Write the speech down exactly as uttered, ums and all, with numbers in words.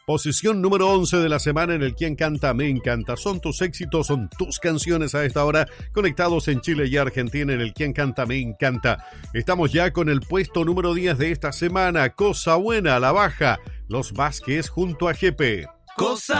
Posición número once de la semana en el Quién Canta Me Encanta. Son tus éxitos, son tus canciones a esta hora, conectados en Chile y Argentina en el Quién Canta Me Encanta. Estamos ya con el puesto número diez de esta semana. Cosa Buena, a la baja. Los Vázquez junto a G P. Cosa